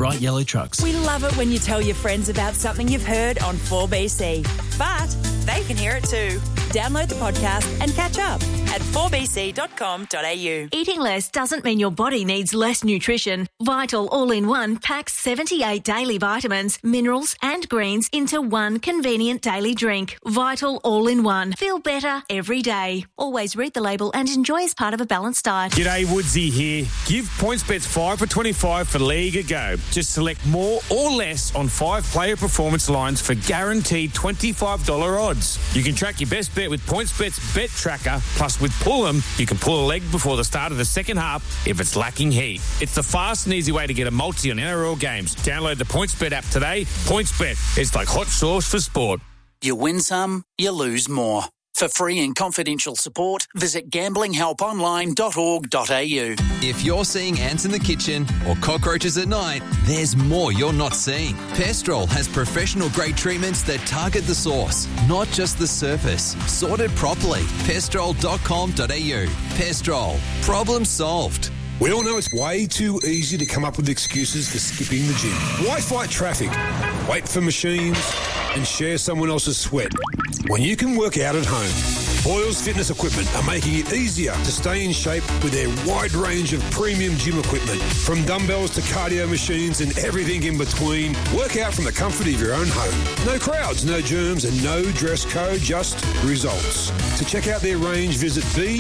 bright yellow trucks. We love it when you tell your friends about something you've heard on 4BC. But they can hear it too. Download the podcast and catch up at 4bc.com.au. Eating less doesn't mean your body needs less nutrition. Vital All-in-One packs 78 daily vitamins, minerals and greens into one convenient daily drink. Vital All-in-One. Feel better every day. Always read the label and enjoy as part of a balanced diet. G'day, Woodsy here. Give PointsBet's 5 for 25 for League a go. Just select more or less on 5-player performance lines for guaranteed $25 odds. You can track your best bet with PointsBet's Bet Tracker. Plus, with Pull'em, you can pull a leg before the start of the second half if it's lacking heat. It's the fast and easy way to get a multi on NRL games. Download the PointsBet app today. PointsBet, it's like hot sauce for sport. You win some, you lose more. For free and confidential support, visit gamblinghelponline.org.au. If you're seeing ants in the kitchen or cockroaches at night, there's more you're not seeing. Pestrol has professional-grade treatments that target the source, not just the surface. Sorted properly. Pestrol.com.au. Pestrol. Problem solved. We all know it's way too easy to come up with excuses for skipping the gym. Why fight traffic, wait for machines, and share someone else's sweat when you can work out at home? Boyle's Fitness Equipment are making it easier to stay in shape with their wide range of premium gym equipment. From dumbbells to cardio machines and everything in between, work out from the comfort of your own home. No crowds, no germs, and no dress code, just results. To check out their range, visit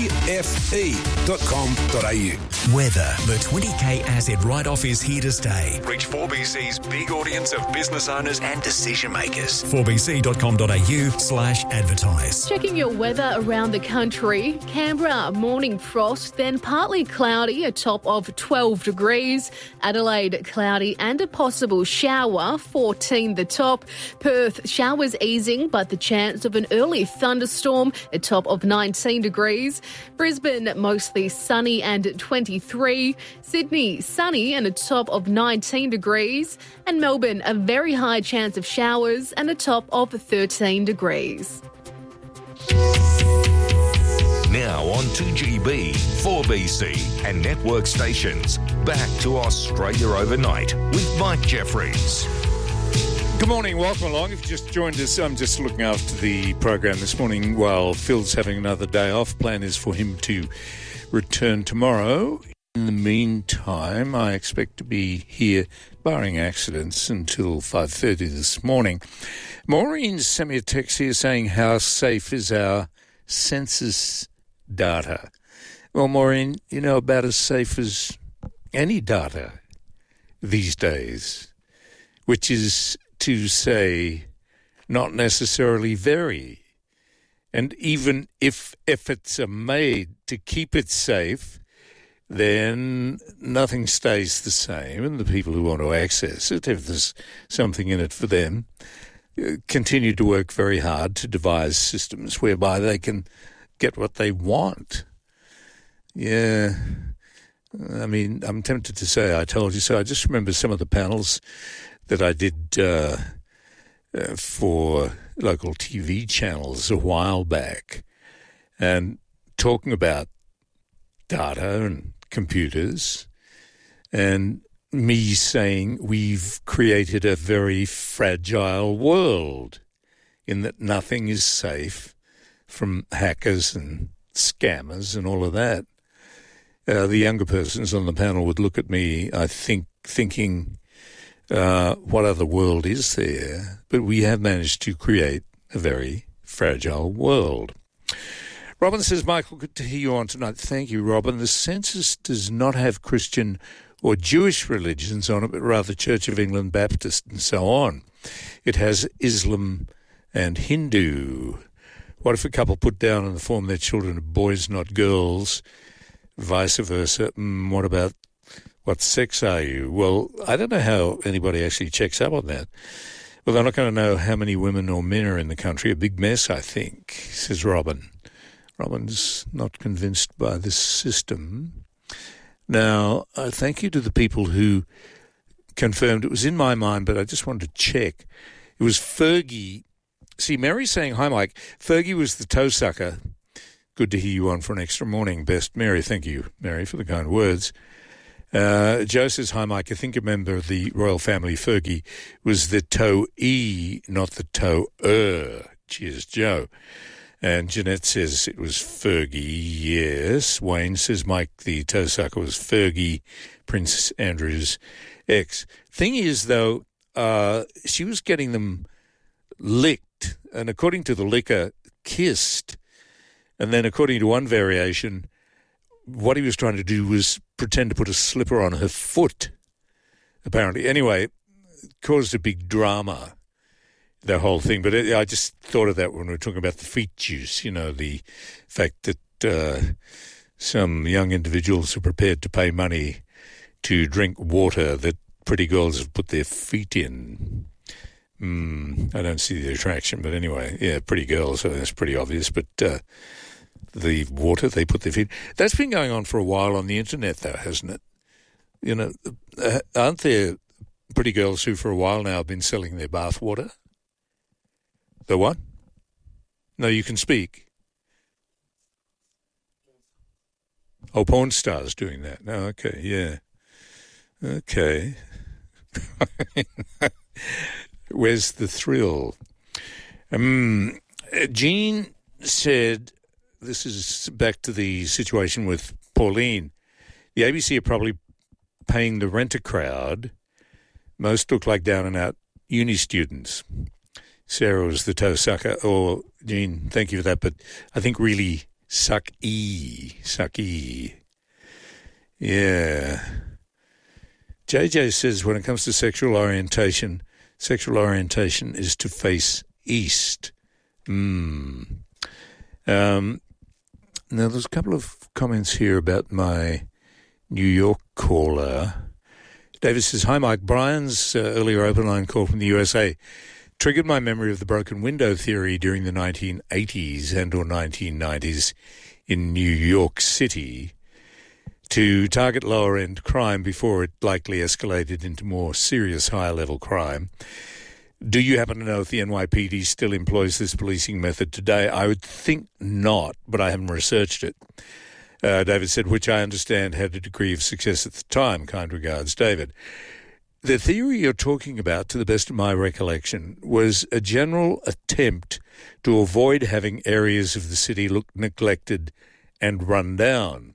bfe.com.au. Weather. The 20k asset write-off is here to stay. Reach 4BC's big audience of business owners and decision makers. 4bc.com.au/advertise. Checking your weather around the country. Canberra, morning frost, then partly cloudy, a top of 12 degrees. Adelaide, cloudy and a possible shower, 14 the top. Perth, showers easing, but the chance of an early thunderstorm, a top of 19 degrees. Brisbane, mostly sunny and 23. Sydney, sunny and a top of 19 degrees. And Melbourne, a very high chance of showers and a top of 13 degrees. Now on 2GB, 4BC and network stations. Back to Australia Overnight with Mike Jeffries. Good morning, welcome along. If you just joined us, I'm just looking after the program this morning while Phil's having another day off. Plan is for him to return tomorrow. In the meantime, I expect to be here, barring accidents, until 5:30 this morning. Maureen sent me a text here saying, how safe is our census data? Well, Maureen, you know, about as safe as any data these days, which is to say not necessarily very. And even if efforts are made to keep it safe, then nothing stays the same, and the people who want to access it, if there's something in it for them, continue to work very hard to devise systems whereby they can get what they want. Yeah. I mean, I'm tempted to say I told you so. I just remember some of the panels that I did for local TV channels a while back, and talking about data and computers, and me saying we've created a very fragile world in that nothing is safe from hackers and scammers and all of that. The younger persons on the panel would look at me, I think, thinking, what other world is there? But we have managed to create a very fragile world. Robin says, Michael, good to hear you on tonight. Thank you, Robin. The census does not have Christian or Jewish religions on it, but rather Church of England, Baptist, and so on. It has Islam and Hindu. What if a couple put down on the form their children are boys, not girls, vice versa? What about what sex are you? Well, I don't know how anybody actually checks up on that. Well, they're not going to know how many women or men are in the country. A big mess, I think, says Robin. Robin's not convinced by this system. Now, thank you to the people who confirmed it was in my mind, but I just wanted to check. It was Fergie. See, Mary's saying, hi, Mike. Fergie was the toe sucker. Good to hear you on for an extra morning. Best, Mary. Thank you, Mary, for the kind words. Joe says, hi, Mike. I think a member of the royal family, Fergie, was the toe-e, not the toe-er. Cheers, Joe. And Jeanette says it was Fergie, yes. Wayne says, Mike, the toe sucker was Fergie, Prince Andrew's ex. Thing is, though, she was getting them licked, and according to the liquor, kissed. And then according to one variation, what he was trying to do was pretend to put a slipper on her foot, apparently. Anyway, it caused a big drama, the whole thing. But I just thought of that when we were talking about the feet juice, you know, the fact that some young individuals are prepared to pay money to drink water that pretty girls have put their feet in. I don't see the attraction, but anyway, yeah, pretty girls, so that's pretty obvious. But the water they put their feet... That's been going on for a while on the internet, though, hasn't it? You know, aren't there pretty girls who for a while now have been selling their bath water? The what? No, you can speak. Oh, porn stars doing that. Oh, okay, yeah. Okay. Where's the thrill? Jean said, this is back to the situation with Pauline, the ABC are probably paying the rent-a-crowd. Most look like down-and-out uni students. Sarah was the toe sucker. Or, Jean, thank you for that, but I think really sucky. Yeah. JJ says when it comes to sexual orientation is to face east. Now, there's a couple of comments here about my New York caller. David says, hi, Mike. Brian's earlier open line call from the USA triggered my memory of the broken window theory during the 1980s and or 1990s in New York City to target lower-end crime before it likely escalated into more serious higher-level crime. Do you happen to know if the NYPD still employs this policing method today? I would think not, but I haven't researched it. David said, which I understand had a degree of success at the time. Kind regards, David. The theory you're talking about, to the best of my recollection, was a general attempt to avoid having areas of the city look neglected and run down,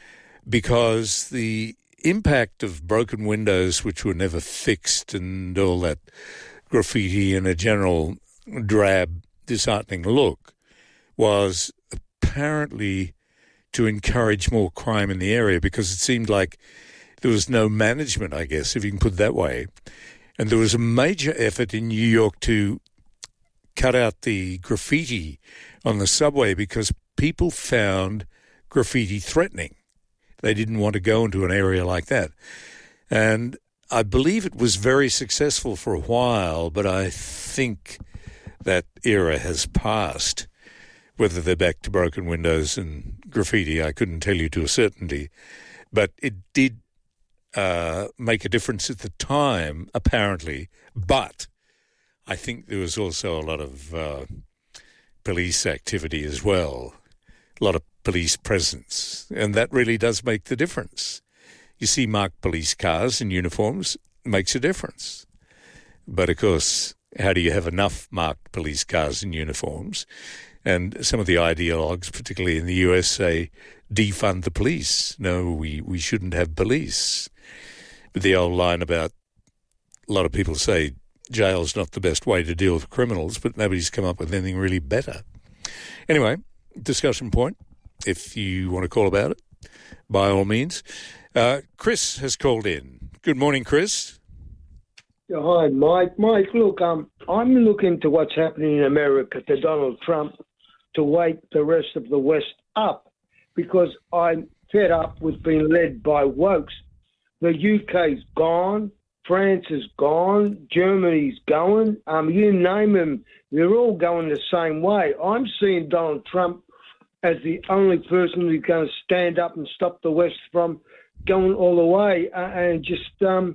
because the impact of broken windows, which were never fixed, and all that graffiti and a general drab, disheartening look, was apparently to encourage more crime in the area, because it seemed like there was no management, I guess, if you can put it that way. And there was a major effort in New York to cut out the graffiti on the subway because people found graffiti threatening. They didn't want to go into an area like that. And I believe it was very successful for a while, but I think that era has passed. Whether they're back to broken windows and graffiti, I couldn't tell you to a certainty. But it did make a difference at the time, apparently. But I think there was also a lot of police activity as well, a lot of police presence, and that really does make the difference. You see marked police cars and uniforms, makes a difference. But, of course, how do you have enough marked police cars and uniforms? And some of the ideologues, particularly in the US, say, defund the police. No, we shouldn't have police. But the old line about, a lot of people say, jail's not the best way to deal with criminals, but nobody's come up with anything really better. Anyway, discussion point, if you want to call about it, by all means. Chris has called in. Good morning, Chris. Hi, Mike. Mike, look, I'm looking to what's happening in America to Donald Trump to wake the rest of the West up, because I'm fed up with being led by wokes. The UK's gone, France is gone, Germany's going, you name them, they're all going the same way. I'm seeing Donald Trump as the only person who's going to stand up and stop the West from going all the way, and just,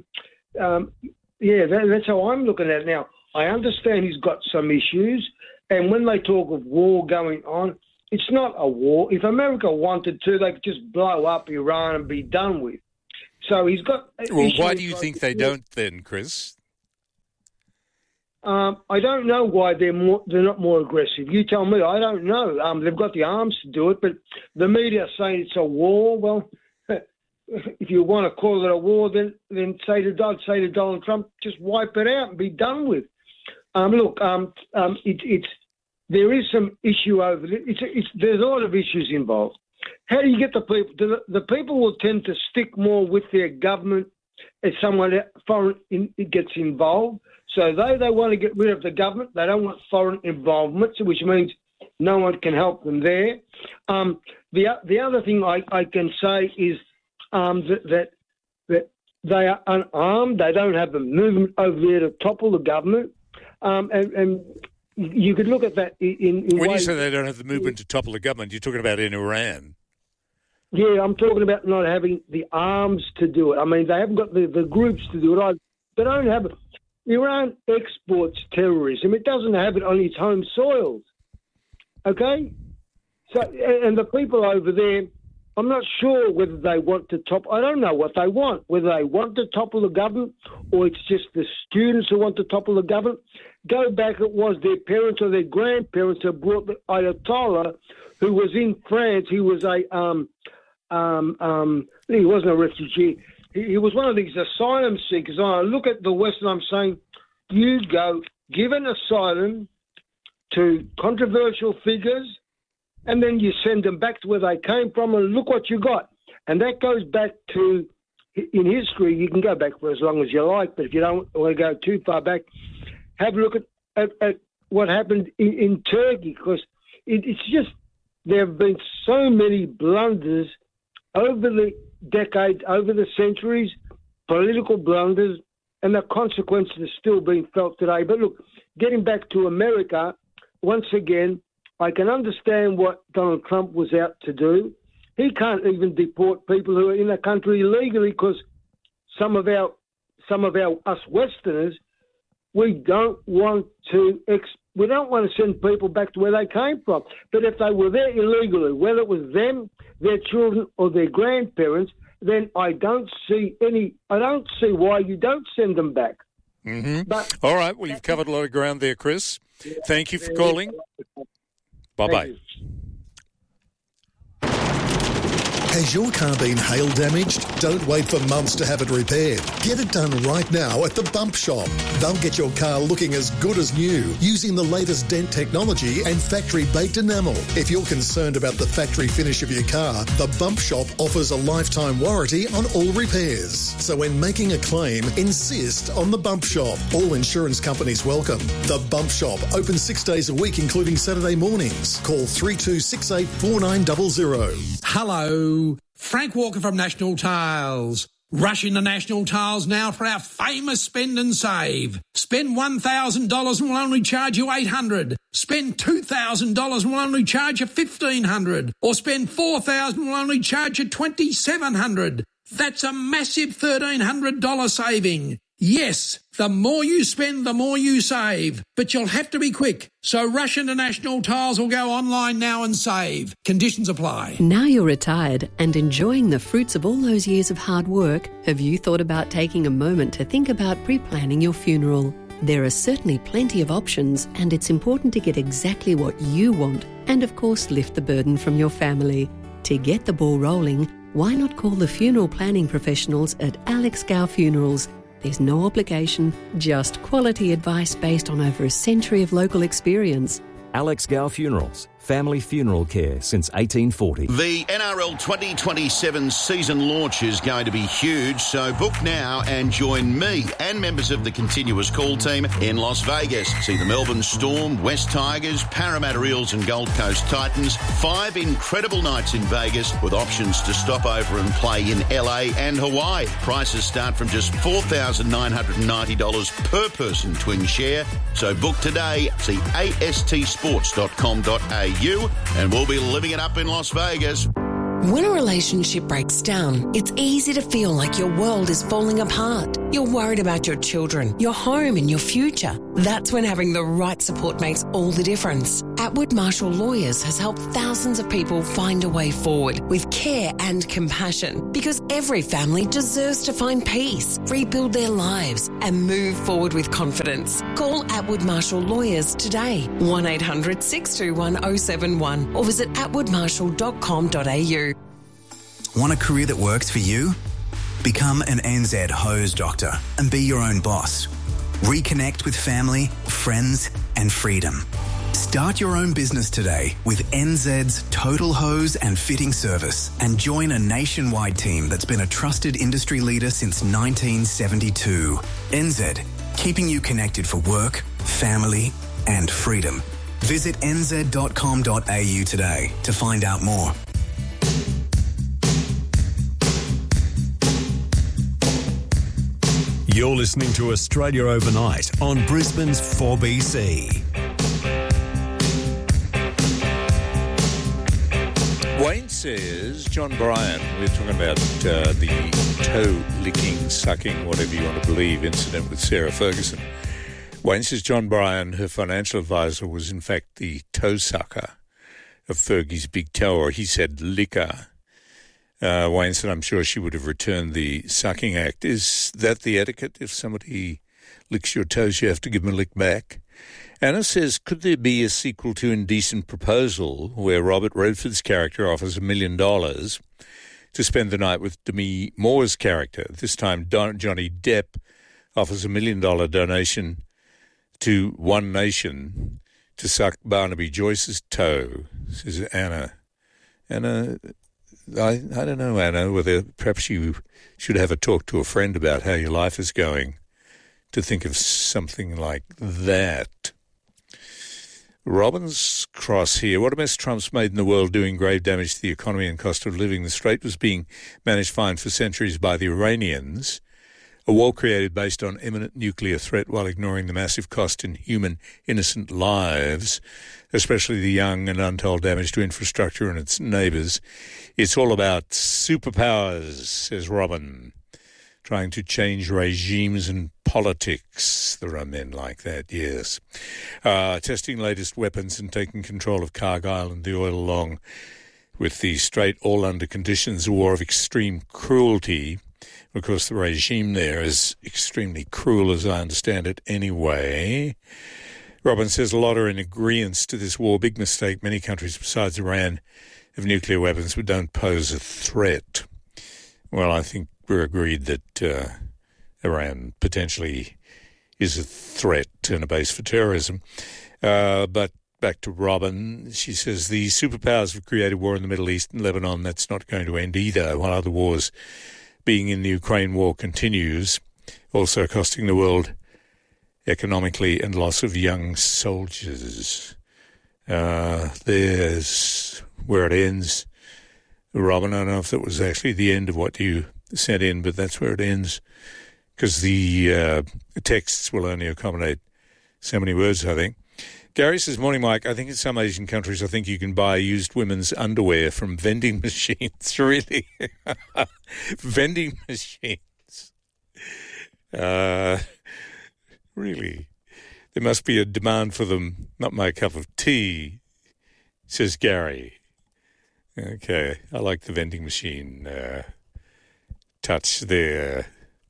that's how I'm looking at it now. I understand he's got some issues, and when they talk of war going on, it's not a war. If America wanted to, they could just blow up Iran and be done with. So he's got... Well, why do you think they don't then, Chris? I don't know why they're not more aggressive. You tell me. I don't know. They've got the arms to do it, but the media are saying it's a war. Well, if you want to call it a war, then say to Donald Trump, just wipe it out and be done with. There is some issue over it. There's a lot of issues involved. How do you get the people? The people will tend to stick more with their government as someone foreign gets involved. So they want to get rid of the government. They don't want foreign involvement, which means no one can help them there. The other thing I can say is that they are unarmed. They don't have a movement over there to topple the government. And you could look at that in when ways... you say they don't have the movement to topple the government, you're talking about in Iran. Yeah, I'm talking about not having the arms to do it. I mean, they haven't got the groups to do it. They don't have it. Iran exports terrorism. It doesn't have it on its home soils. Okay? So, and the people over there, I'm not sure whether they want to topple. I don't know what they want, whether they want to topple the government or it's just the students who want to topple the government. Go back, it was their parents or their grandparents who brought the Ayatollah, who was in France. He was he wasn't a refugee. He was one of these asylum seekers. I look at the West and I'm saying, you go give an asylum to controversial figures and then you send them back to where they came from and look what you got. And that goes back to, in history, you can go back for as long as you like, but if you don't want to go too far back, have a look at what happened in Turkey, because it's just, there have been so many blunders over the decades, over the centuries, political blunders, and the consequences are still being felt today. But look, getting back to America, once again, I can understand what Donald Trump was out to do. He can't even deport people who are in the country illegally because some of us Westerners, we don't want to send people back to where they came from. But if they were there illegally, whether it was them, their children, or their grandparents, then I don't see why you don't send them back. Mm-hmm. But, all right. Well, you've covered a lot of ground there, Chris. Thank you for calling. Bye-bye. Has your car been hail damaged? Don't wait for months to have it repaired. Get it done right now at the Bump Shop. They'll get your car looking as good as new using the latest dent technology and factory-baked enamel. If you're concerned about the factory finish of your car, the Bump Shop offers a lifetime warranty on all repairs. So when making a claim, insist on the Bump Shop. All insurance companies welcome. The Bump Shop, open 6 days a week, including Saturday mornings. Call 3268 4900. Hello. Frank Walker from National Tiles. Rush into National Tiles now for our famous spend and save. Spend $1,000 and we'll only charge you $800. Spend $2,000 and we'll only charge you $1,500. Or spend $4,000 and we'll only charge you $2,700. That's a massive $1,300 saving. Yes, the more you spend, the more you save. But you'll have to be quick. So rush into National Tiles or go online now and save. Conditions apply. Now you're retired and enjoying the fruits of all those years of hard work, have you thought about taking a moment to think about pre-planning your funeral? There are certainly plenty of options, and it's important to get exactly what you want and, of course, lift the burden from your family. To get the ball rolling, why not call the funeral planning professionals at Alex Gow Funerals? There's no obligation, just quality advice based on over a century of local experience. Alex Gow Funerals, family funeral care since 1840. The NRL 2027 season launch is going to be huge, so book now and join me and members of the Continuous Call team in Las Vegas. See the Melbourne Storm, West Tigers, Parramatta Eels and Gold Coast Titans. 5 incredible nights in Vegas with options to stop over and play in LA and Hawaii. Prices start from just $4,990 per person twin share. So book today. See astsports.com.au and we'll be living it up in Las Vegas. When a relationship breaks down, it's easy to feel like your world is falling apart. You're worried about your children, your home and your future. That's when having the right support makes all the difference. Atwood Marshall Lawyers has helped thousands of people find a way forward with care and compassion, because every family deserves to find peace, rebuild their lives and move forward with confidence. Call Atwood Marshall Lawyers today, 1800 621 071, or visit atwoodmarshall.com.au. Want a career that works for you? Become an NZ hose doctor and be your own boss. Reconnect with family, friends and freedom. Start your own business today with NZ's Total Hose and Fitting Service and join a nationwide team that's been a trusted industry leader since 1972. NZ, keeping you connected for work, family and freedom. Visit nz.com.au today to find out more. You're listening to Australia Overnight on Brisbane's 4BC. Wayne says, John Bryan, we're talking about the toe-licking, sucking, whatever you want to believe, incident with Sarah Ferguson. Wayne says John Bryan, her financial advisor, was in fact the toe sucker of Fergie's big toe, or he said licker. Wayne said, I'm sure she would have returned the sucking act. Is that the etiquette? If somebody licks your toes, you have to give them a lick back? Anna says, could there be a sequel to Indecent Proposal where Robert Redford's character offers $1 million to spend the night with Demi Moore's character? This time Johnny Depp offers $1 million donation to One Nation to suck Barnaby Joyce's toe, says Anna. Anna, I don't know, Anna, whether perhaps you should have a talk to a friend about how your life is going to think of something like that. Robin's Cross here. What a mess Trump's made in the world, doing grave damage to the economy and cost of living. The Strait was being managed fine for centuries by the Iranians, a wall created based on imminent nuclear threat while ignoring the massive cost in human innocent lives, especially the young, and untold damage to infrastructure and its neighbours. It's all about superpowers, says Robin, trying to change regimes and politics. There are men like that, yes. Testing latest weapons and taking control of Cargill and the oil along with the Strait, all under conditions, a war of extreme cruelty. Of course, the regime there is extremely cruel, as I understand it anyway. Robin says a lot are in agreement to this war. Big mistake. Many countries besides Iran have nuclear weapons but don't pose a threat. Well, I think we're agreed that Iran potentially is a threat and a base for terrorism. But back to Robin, she says the superpowers have created war in the Middle East and Lebanon. That's not going to end either, while other wars, being in the Ukraine war, continues, also costing the world economically and loss of young soldiers. There's where it ends. Robin, I don't know if that was actually the end of what you sent in, but that's where it ends, because the texts will only accommodate so many words, I think. Gary says, morning, Mike. I think in some Asian countries, I think you can buy used women's underwear from vending machines. Really? Vending machines. Really? There must be a demand for them. Not my cup of tea, says Gary. Okay, I like the vending machine touch there.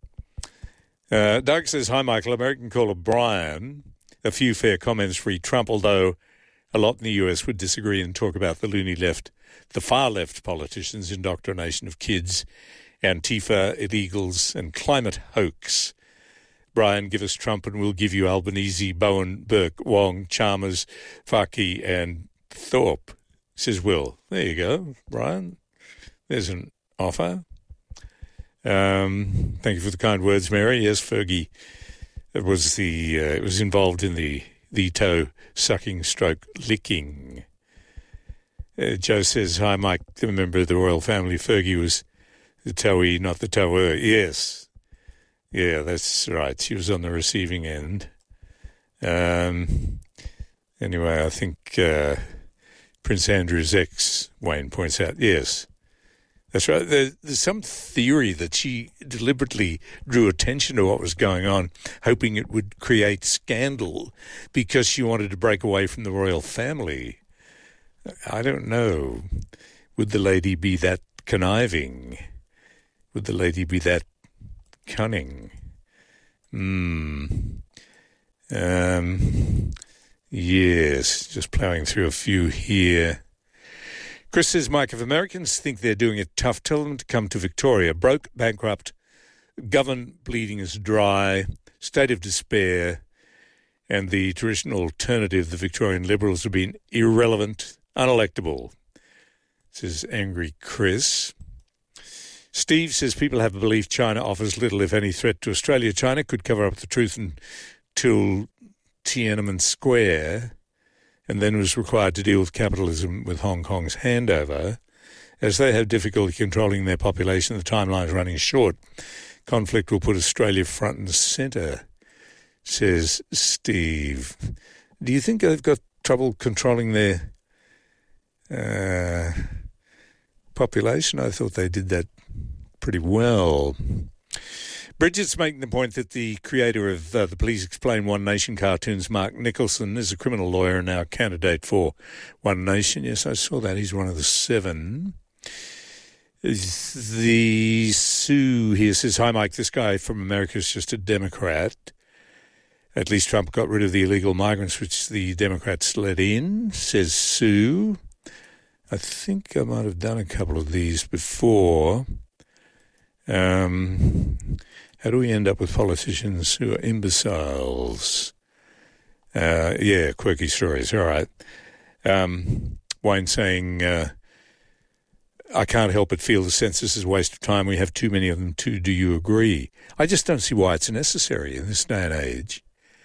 Doug says, hi, Michael. American caller Brian. A few fair comments re Trump, although a lot in the US would disagree and talk about the loony left, the far left politicians' indoctrination of kids, Antifa, illegals, and climate hoax. Brian, give us Trump and we'll give you Albanese, Bowen, Burke, Wong, Chalmers, Farkey, and Thorpe, says Will. There you go, Brian. There's an offer. Thank you for the kind words, Mary. Yes, Fergie. It was involved in the toe sucking stroke licking. Joe says, hi, Mike, a member of the royal family. Fergie was the toey, not the tower. Yes. Yeah, that's right. She was on the receiving end. Anyway, I think Prince Andrew's ex, Wayne points out, yes, That's right. There's some theory that she deliberately drew attention to what was going on, hoping it would create scandal because she wanted to break away from the royal family. I don't know. Would the lady be that conniving? Would the lady be that cunning? Yes, just ploughing through a few here. Chris says, Mike, if Americans think they're doing it tough, tell them to come to Victoria. Broke, bankrupt, government bleeding us dry, state of despair, and the traditional alternative, the Victorian Liberals, have been irrelevant, unelectable, says angry Chris. Steve says, people have a belief China offers little, if any, threat to Australia. China could cover up the truth until Tiananmen Square, and then was required to deal with capitalism with Hong Kong's handover. As they have difficulty controlling their population, the timeline is running short. Conflict will put Australia front and centre, says Steve. Do you think they've got trouble controlling their population? I thought they did that pretty well. Bridget's making the point that the creator of the Please Explain One Nation cartoons, Mark Nicholson, is a criminal lawyer and now a candidate for One Nation. Yes, I saw that. He's one of the 7. The Sue here says, hi, Mike, this guy from America is just a Democrat. At least Trump got rid of the illegal migrants, which the Democrats let in, says Sue. I think I might have done a couple of these before. How do we end up with politicians who are imbeciles? Quirky stories. All right. Wayne saying, I can't help but feel the census is a waste of time. We have too many of them too. Do you agree? I just don't see why it's necessary in this day and age.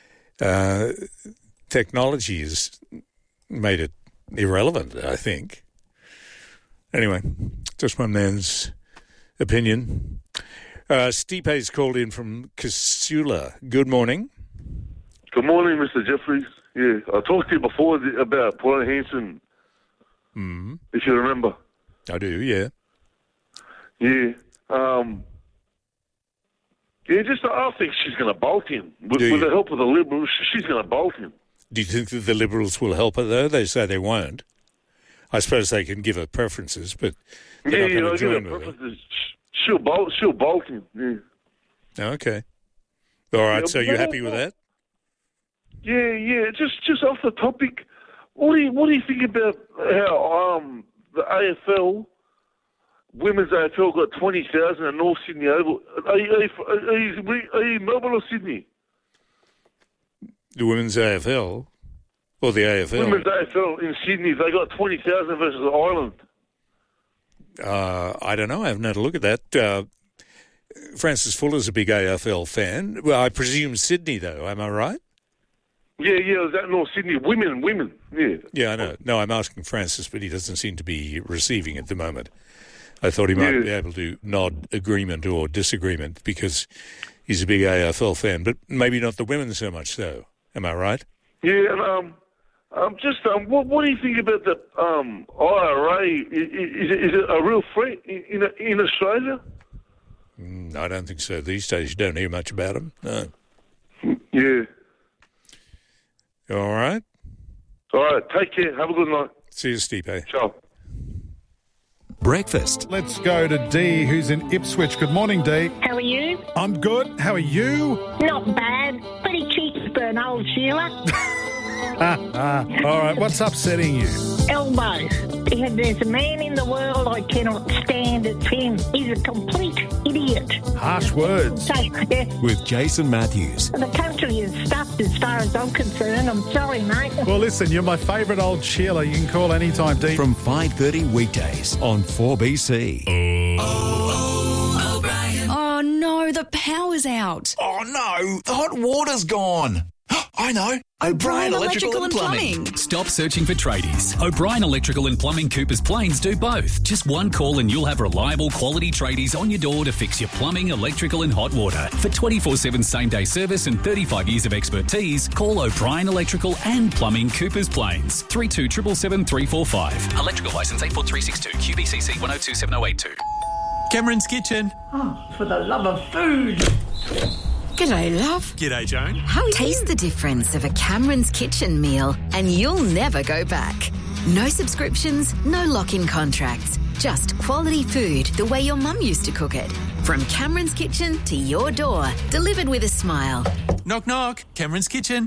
Technology has made it irrelevant, I think. Anyway, just one man's opinion. Stipe's called in from Casula. Good morning. Good morning, Mr. Jeffries. Yeah, I talked to you before about Paula Hanson, if you remember. I do, yeah. Yeah. I think she's going to bolt him. With the help of the Liberals, she's going to bolt him. Do you think that the Liberals will help her, though? They say they won't. I suppose they can give her preferences, but they're not going to join with her. She'll bolt him. Yeah. Okay. All right. So you're happy with that? Yeah. Just off the topic, what do you think about how the AFL, women's AFL, got 20,000 at North Sydney Oval? Are you Melbourne or Sydney? The women's AFL or the AFL? Women's AFL in Sydney, they got 20,000 versus Ireland. I don't know. I haven't had a look at that. Francis Fuller's a big AFL fan. Well, I presume Sydney, though. Am I right? Yeah. It was at North Sydney. Women. Yeah. Yeah, I know. No, I'm asking Francis, but he doesn't seem to be receiving at the moment. I thought he might be able to nod agreement or disagreement because he's a big AFL fan, but maybe not the women so much so. Am I right? Yeah, and what do you think about the IRA? Is it a real threat in Australia? I don't think so. These days you don't hear much about them. No. Yeah. All right. All right. Take care. Have a good night. See you, Stipe. Ciao. Breakfast. Let's go to Dee, who's in Ipswich. Good morning, Dee. How are you? I'm good. How are you? Not bad. Pretty cheeky for an old Sheila. All right, what's upsetting you? Elbows. There's a man in the world I cannot stand. It's him. He's a complete idiot. Harsh words. So, yeah. With Jason Matthews. The country is stuffed as far as I'm concerned. I'm sorry, mate. Well, listen, you're my favourite old Sheila. You can call anytime, Dee. From 5:30 weekdays on 4BC. Oh, no, the power's out. Oh, no, the hot water's gone. I know. O'Brien Electrical and Plumbing. Stop searching for tradies. O'Brien Electrical and Plumbing Coopers Plains do both. Just one call and you'll have reliable quality tradies on your door to fix your plumbing, electrical and hot water. For 24/7 same-day service and 35 years of expertise, call O'Brien Electrical and Plumbing Coopers Plains. 3277 345. Electrical licence 84362 QBCC 1027082. Cameron's Kitchen. Oh, for the love of food. G'day, love. G'day, Joan. How taste the difference of a Cameron's Kitchen meal and you'll never go back. No subscriptions, no lock-in contracts. Just quality food the way your mum used to cook it. From Cameron's Kitchen to your door, delivered with a smile. Knock, knock. Cameron's Kitchen.